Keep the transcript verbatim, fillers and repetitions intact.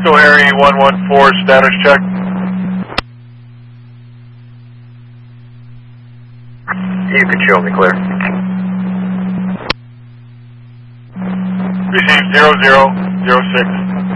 Echo Harry one one four, status check. You can show me clear. Receive zero zero zero six.